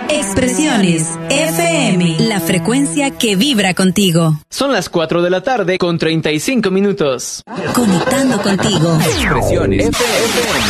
Expresiones FM, la frecuencia que vibra contigo. Son las 4 de la tarde con 35 minutos. Conectando contigo. Expresiones FM.